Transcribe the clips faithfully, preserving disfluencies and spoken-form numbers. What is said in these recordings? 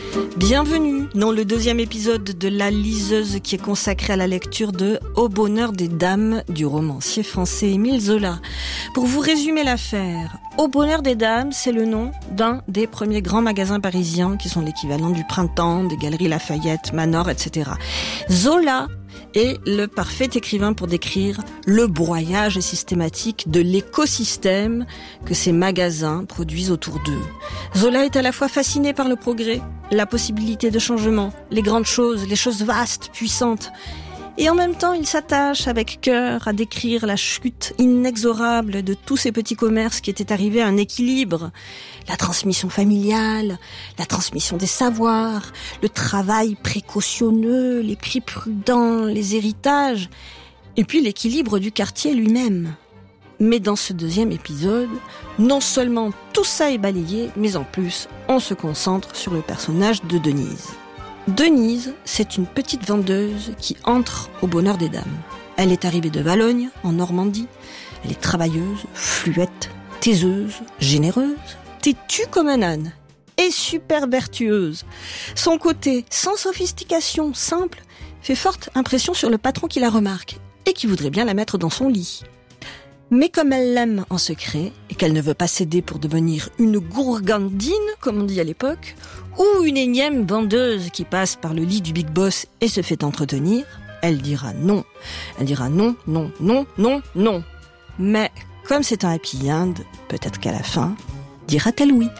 Bienvenue dans le deuxième épisode de La Liseuse qui est consacré à la lecture de Au bonheur des dames du romancier français Émile Zola. Pour vous résumer l'affaire, Au bonheur des dames, c'est le nom d'un des premiers grands magasins parisiens qui sont l'équivalent du Printemps, des Galeries Lafayette, Manor, et cetera. Zola est le parfait écrivain pour décrire le broyage systématique de l'écosystème que ces magasins produisent autour d'eux. Zola est à la fois fasciné par le progrès, la possibilité de changement, les grandes choses, les choses vastes, puissantes. Et en même temps, il s'attache avec cœur à décrire la chute inexorable de tous ces petits commerces qui étaient arrivés à un équilibre. La transmission familiale, la transmission des savoirs, le travail précautionneux, les prix prudents, les héritages, et puis l'équilibre du quartier lui-même. Mais dans ce deuxième épisode, non seulement tout ça est balayé, mais en plus, on se concentre sur le personnage de Denise. Denise, c'est une petite vendeuse qui entre au bonheur des dames. Elle est arrivée de Valognes, en Normandie. Elle est travailleuse, fluette, taiseuse, généreuse, têtue comme un âne et super vertueuse. Son côté sans sophistication, simple, fait forte impression sur le patron qui la remarque et qui voudrait bien la mettre dans son lit. Mais comme elle l'aime en secret et qu'elle ne veut pas céder pour devenir une gourgandine, comme on dit à l'époque, ou une énième vendeuse qui passe par le lit du big boss et se fait entretenir, elle dira non. Elle dira non, non, non, non, non. Mais comme c'est un happy end, peut-être qu'à la fin, dira-t-elle oui.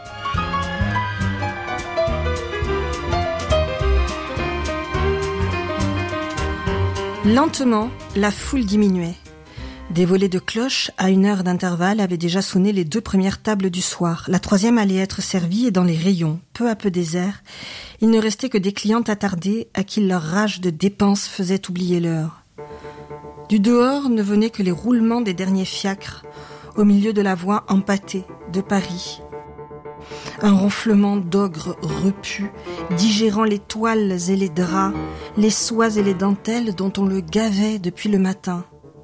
Lentement, la foule diminuait. Des volées de cloches, à une heure d'intervalle, avaient déjà sonné les deux premières tables du soir. La troisième allait être servie et dans les rayons, peu à peu déserts, il ne restait que des clientes attardées à qui leur rage de dépenses faisait oublier l'heure. Du dehors ne venaient que les roulements des derniers fiacres, au milieu de la voie empâtée de Paris. Un ronflement d'ogres repus, digérant les toiles et les draps, les soies et les dentelles dont on le gavait depuis le matin.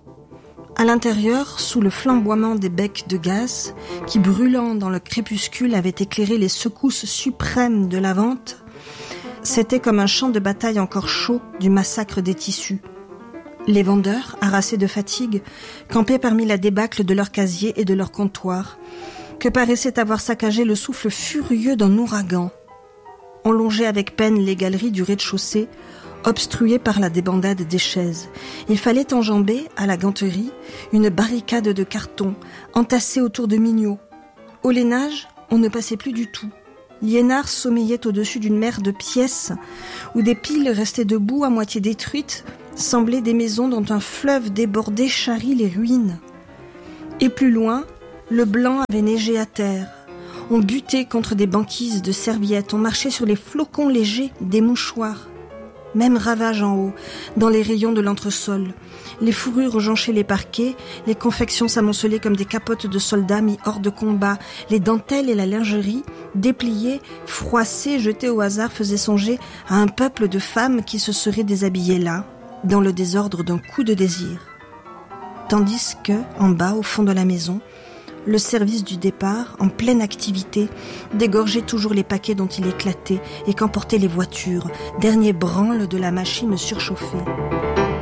À l'intérieur, sous le flamboiement des becs de gaz, qui brûlant dans le crépuscule avaient éclairé les secousses suprêmes de la vente, c'était comme un champ de bataille encore chaud du massacre des tissus. Les vendeurs, harassés de fatigue, campaient parmi la débâcle de leurs casiers et de leurs comptoirs, que paraissait avoir saccagé le souffle furieux d'un ouragan. On longeait avec peine les galeries du rez-de-chaussée, obstruées par la débandade des chaises. Il fallait enjamber, à la ganterie, une barricade de cartons, entassés autour de Mignot. Au lainage, on ne passait plus du tout. Liénard sommeillait au-dessus d'une mer de pièces, où des piles restées debout à moitié détruites, semblaient des maisons dont un fleuve débordé charrie les ruines. Et plus loin, le blanc avait neigé à terre. On butait contre des banquises de serviettes, on marchait sur les flocons légers des mouchoirs. Même ravage en haut, dans les rayons de l'entresol. Les fourrures jonchaient les parquets, les confections s'amoncelaient comme des capotes de soldats mis hors de combat. Les dentelles et la lingerie, dépliées, froissées, jetées au hasard, faisaient songer à un peuple de femmes qui se seraient déshabillées là, dans le désordre d'un coup de désir. Tandis que, en bas, au fond de la maison, le service du départ, en pleine activité, dégorgeait toujours les paquets dont il éclatait et qu'emportaient les voitures, dernier branle de la machine surchauffée.